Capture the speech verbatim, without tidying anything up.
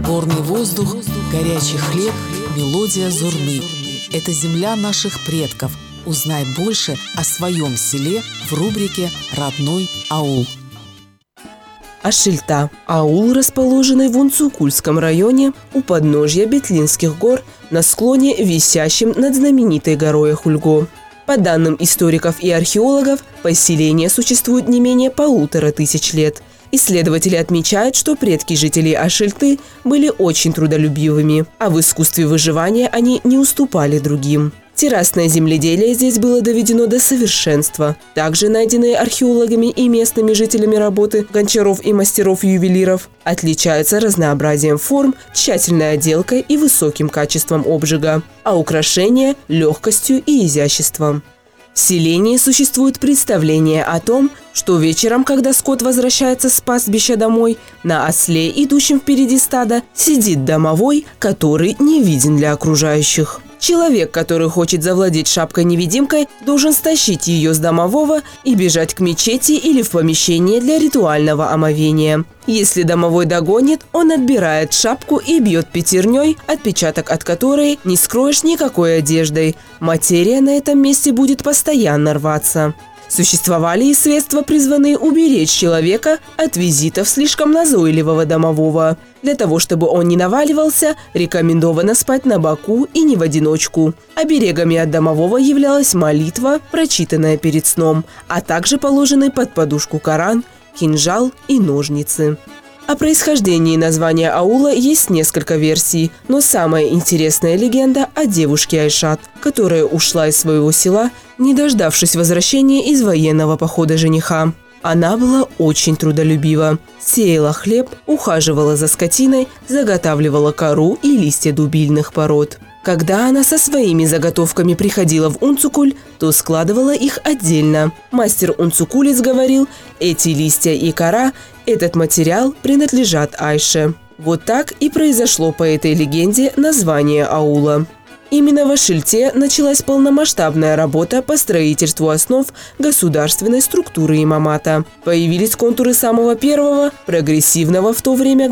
горный воздух, горячий хлеб, мелодия зурны. Это земля наших предков. Узнай больше о своем селе в рубрике «Родной аул». Ашильта – аул, расположенный в Унцукульском районе у подножья Бетлинских гор на склоне, висящем над знаменитой горой Ахульго. По данным историков и археологов, поселение существует не менее полутора тысяч лет. Исследователи отмечают, что предки жителей Ашильты были очень трудолюбивыми, а в искусстве выживания они не уступали другим. Террасное земледелие здесь было доведено до совершенства. Также найденные археологами и местными жителями работы гончаров и мастеров-ювелиров отличаются разнообразием форм, тщательной отделкой и высоким качеством обжига, а украшения – легкостью и изяществом. В селении существует представление о том, что вечером, когда скот возвращается с пастбища домой, на осле, идущем впереди стада, сидит домовой, который не виден для окружающих. Человек, который хочет завладеть шапкой-невидимкой, должен стащить ее с домового и бежать к мечети или в помещение для ритуального омовения. Если домовой догонит, он отбирает шапку и бьет пятерней, отпечаток от которой не скроешь никакой одеждой. Материя на этом месте будет постоянно рваться. Существовали и средства, призванные уберечь человека от визитов слишком назойливого домового. Для того, чтобы он не наваливался, рекомендовано спать на боку и не в одиночку. Оберегами от домового являлась молитва, прочитанная перед сном, а также положенный под подушку Коран, кинжал и ножницы. О происхождении названия аула есть несколько версий, но самая интересная легенда о девушке Айшат, которая ушла из своего села, не дождавшись возвращения из военного похода жениха. Она была очень трудолюбива, сеяла хлеб, ухаживала за скотиной, заготавливала кору и листья дубильных пород. Когда она со своими заготовками приходила в Унцукуль, то складывала их отдельно. Мастер-унцукулец говорил, эти листья и кора, этот материал принадлежат Айше. Вот так и произошло по этой легенде название аула. Именно в Ашильте началась полномасштабная работа по строительству основ государственной структуры имамата. Появились контуры самого первого, прогрессивного в то время